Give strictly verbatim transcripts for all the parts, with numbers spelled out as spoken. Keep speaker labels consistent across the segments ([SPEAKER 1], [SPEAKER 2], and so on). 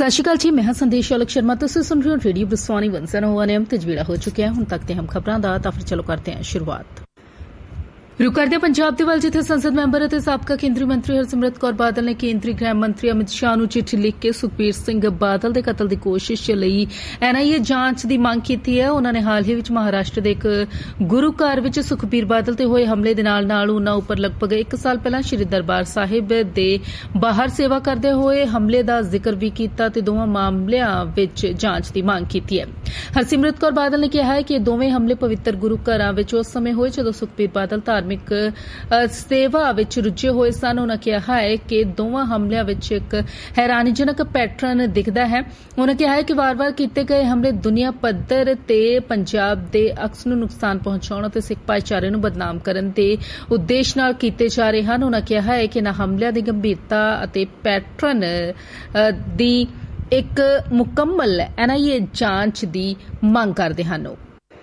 [SPEAKER 1] सत श्री अकाल जी, मैं हां संदेश शौलक शर्मा। तुसीं सुन रहे हो रेडियो ब्रसवानी वंसन हुआ नियम ते जवेड़ा हो चुके हैं। हुण तक ते हम खबरां दा तां फिर चलो करते हैं शुरुआत। रुक करदे पंजाब दे वल जिथे संसद मैंबर अते साबका केंद्रीय मंत्री हरसिमरत कौर बादल ने केंद्रीय गृह मंत्री अमित शाह नूं चिट्ठी लिख के सुखबीर सिंह बादल दे कतल दी कोशिश लई एनआईए जांच दी मंग कीती है। उन्होंने हाल ही विच महाराष्ट्र दे एक गुरु घर विच सुखबीर बादल ते होए हमले दे नाल नाल उन्हां उपर लगभग एक साल पहलां श्री दरबार साहिब दे बाहर सेवा करदे होए हमले दा जिक्र भी कीता ते दोवां मामलिਆਂ विच जांच दी मंग कीती है। हरसिमरत कौर बादल ने कहा है कि दोवें हमले पवित्र गुरु घरां विच उस समय होए जदों सुखबीर बादल धार्मिक सेवा विच रुझे हुए सन। उन्होंने कहा है कि दोवां हमलिਆਂ विच एक हैरानीजनक पैटर्न दिखदा है। उन्होंने कहा है कि वार वार कीते गए हमले दुनिया पद्धर ते पंजाब दे अक्स नूं नुकसान पहुंचाउण ते सिख भाईचारे नूं बदनाम करन दे उद्देश नाल कीते जा रहे हैं। उन्होंने कहा है कि इन्हां हमलिਆਂ दी गंभीरता अते पैटर्न दी एक मुकम्मल एनआईए जांच दी मंग करदे हन।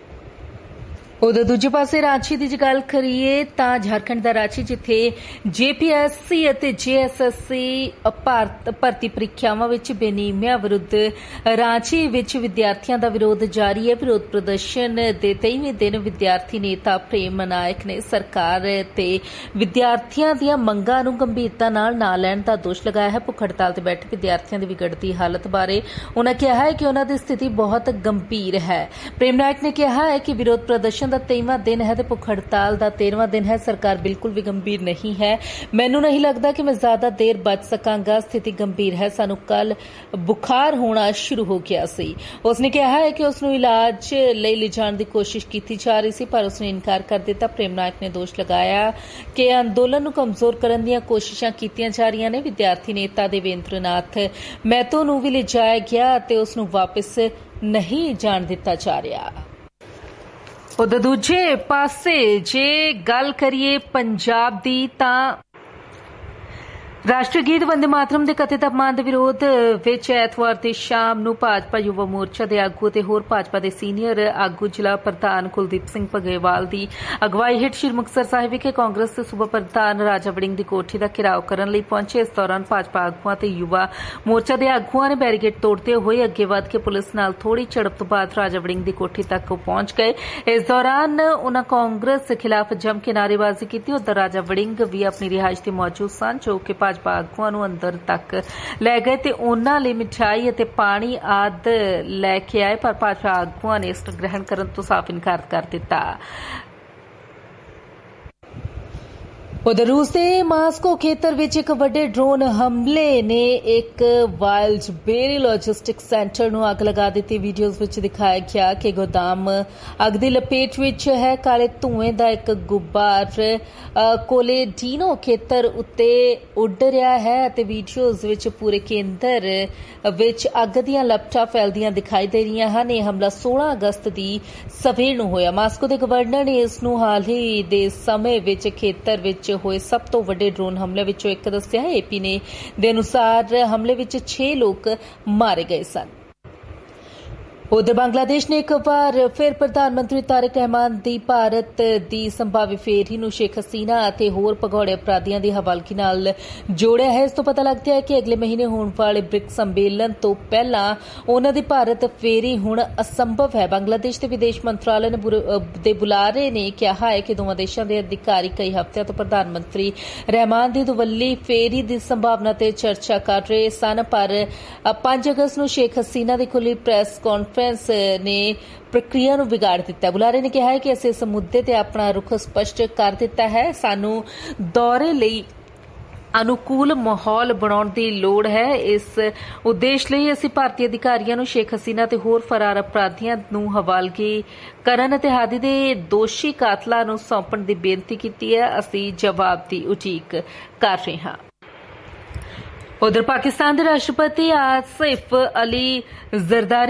[SPEAKER 1] उधर दूजे पासे रांची की गल करिए तां झारखंड दा रांची जिथे जेपीएससी अते जेएसएससी भारत भर्ती परीक्षावां विच बेनीमिया विरुद्ध रांची विच विद्यार्थियों दा विरोध जारी है। विरोध प्रदर्शन दे तेईवें दिन विद्यार्थी नेता प्रेम नायक ने सरकार ते विद्यार्थियों दीआं मंगां नूं गंभीरता नाल ना लैण दा दोष लगाया है। भुख हड़ताल ते बैठे विद्यार्थियों दी विगड़दी हालत बारे उन्होंने कहा है कि उन्हां दी स्थिति बहुत गंभीर है। प्रेम नायक ने कहा है कि विरोध प्रदर्शन दा तेईवां दिन है ते भुख हड़ताल दा तेरहवां दिन है। सरकार बिल्कुल भी गंभीर नहीं है। मैनूं नहीं लगता कि मैं ज्यादा देर बच सकांगा। स्थिति गंभीर है। सानूं कल बुखार होना शुरू हो गया सी। उसने कहा है कि उसनूं इलाज लई लिजाण दी कोशिश की जा रही सी पर उसने इनकार कर दिता। प्रेम नायक ने दोष लगाया कि अंदोलन नूं कमजोर करन दीआं कोशिशां कीतीआं जा रहीआं ने। विद्यार्थी नेता देवेंद्रनाथ महतो नूं भी लिजाया गया ते उसनूं वापस नहीं जाण दिता जा रहा। उधर दूजे पासे जे गल करिए पंजाब दी तां राष्ट्रीय गीत वंदे मातरम दे कथित अपमान दे विरोध विच ऐतवार दी शाम नूं भाजपा युवा मोर्चा दे आगू ते होर भाजपा दे सीनियर आगू जिला प्रधान कुलदीप सिंह भगेवाल दी अगवाई हेठ श्री मुक्तसर साहिब विखे कांग्रेस दे सूबा प्रधान राजा वड़िंग दी कोठी दा घेराव करन लई पहुंचे। इस दौरान भाजपा आगूआं ते युवा मोर्चा दे आगूआं ने बैरीकेड तोड़ते हुए अगे वध के पुलिस नाल थोड़ी झड़प तो बाद राजा वड़िंग दी कोठी तक पहुंच गए। इस दौरान उन्हां कांग्रेस खिलाफ जम के नारेबाजी की। उधर राजा वड़िंग भी अपनी रिहाइश ते मौजूद सन जो कि भाजपा आगूआं नूं अंदर तक लै गए ते उन्हां लई मिठाई अते पानी आदि लैके आए पर भाजपा आगूआं ने इस ग्रहण करन तो साफ इनकार कर दिता। उधर रूस के मास्को खेतर विच एक वड्डे ड्रोन हमले ने एक वाइल्ड बेरी लॉजिस्टिक सेंटर नूं अग लगा दी। वीडियोज़ विच दिखाया गया कि गोदाम अग दी लपेट विच है। काले धुएं दा एक गुब्बार कोलेडीनो खेतर उत्ते उड़ रहा है ते वीडियोज़ विच पूरे केंद्र विच अग दीआं लपटां फैलदियां दिखाई दे रहीआं हन। यह हमला सोलह अगस्त दी सवेर नूं होया। मास्को दे गवर्नर ने इस नूं हाल ही दे समय विच खेतर विच होए सब तो वड्डे ड्रोन हमले विचों एक दस्सिया है। एपी ने दे अनुसार हमले विच छे लोग मारे गए सन। उधर बांग्लादेश ने एक बार फिर प्रधानमंत्री तारिक रहमान दी भारत दी संभावी फेरी नूं शेख हसीना अते होर भगौड़े अपराधियों की हवालगी नाल जोड़िया है। इस तो पता लगता है कि अगले महीने होने वाले ब्रिक्स सम्मेलन तो पहला उन्हां दी भारत फेरी हुण असंभव है। बांग्लादेश के विदेश मंत्रालय दे बुलारे ने कहा है कि दोवां देशां दे अधिकारी कई हफ्तिਆਂ तो प्रधानमंत्री रहमान दी दुवल्ली फेरी दी संभावना ते चर्चा कर रहे सन पर पांच अगस्त नूं शेख हसीना दी खुली प्रेस कॉन्फ्रेंस ने प्रक्रिया नूं बिगाड़ दिता। बुलारे ने कहा है कि असीं इस मुद्दे ते अपना रुख स्पष्ट कर दिता है। सानूं दौरे लई अनुकूल माहौल बनाउण दी लोड़ है। इस उद्देश लई असीं भारतीय अधिकारियों नूं शेख हसीना ते होर फरार अपराधियों नूं हवालगी करन ते हादी दे दोषी कातलां नूं सौंपण दी बेनती कीती है। असीं जवाब दी उਡੀਕ कर रहे हां। उधर पाकिस्तान के राष्ट्रपति आसिफ अली जरदारी